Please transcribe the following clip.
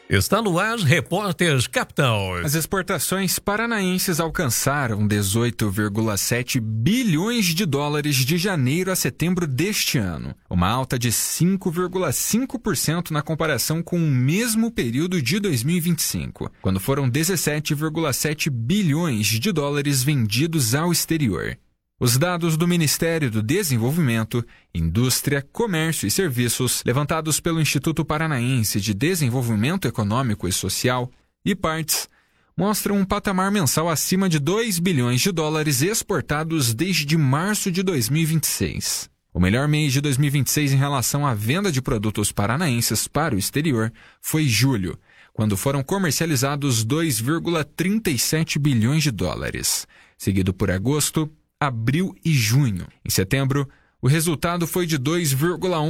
Está no ar, Repórter Capital. As exportações paranaenses alcançaram 18,7 bilhões de dólares de janeiro a setembro deste ano, uma alta de 5,5% na comparação com o mesmo período de 2025, quando foram 17,7 bilhões de dólares vendidos ao exterior. Os dados do Ministério do Desenvolvimento, Indústria, Comércio e Serviços, levantados pelo Instituto Paranaense de Desenvolvimento Econômico e Social, IPARTES, mostram um patamar mensal acima de 2 bilhões de dólares exportados desde março de 2026. O melhor mês de 2026 em relação à venda de produtos paranaenses para o exterior foi julho, quando foram comercializados 2,37 bilhões de dólares, seguido por agosto, abril e junho. Em setembro, o resultado foi de 2,1